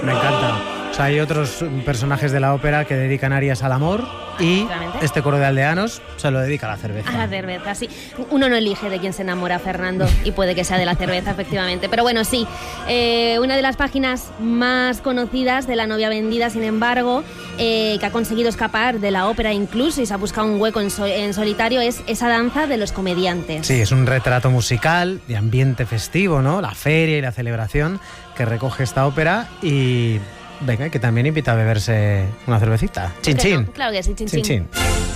Me encanta. O sea, hay otros personajes de la ópera que dedican arias al amor y este coro de aldeanos se lo dedica a la cerveza. A la cerveza, sí. Uno no elige de quién se enamora, Fernando, y puede que sea de la cerveza, efectivamente. Pero bueno, sí, una de las páginas más conocidas de La novia vendida, sin embargo, que ha conseguido escapar de la ópera incluso y se ha buscado un hueco en solitario, es esa danza de los comediantes. Sí, es un retrato musical de ambiente festivo, ¿no? La feria y la celebración que recoge esta ópera y... Venga, que también invita a beberse una cervecita. Chin, chin. No? Claro que sí, chin, chin. chin. Chin.